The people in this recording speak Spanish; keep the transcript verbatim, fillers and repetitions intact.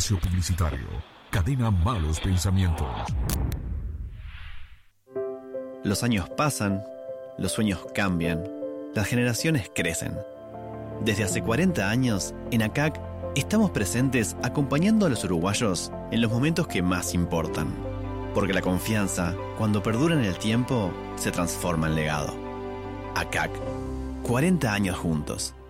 Espacio publicitario. Cadena Malos Pensamientos. Los años pasan, los sueños cambian, las generaciones crecen. Desde hace cuarenta años, en A C A C estamos presentes acompañando a los uruguayos en los momentos que más importan. Porque la confianza, cuando perdura en el tiempo, se transforma en legado. A C A C, cuarenta años juntos.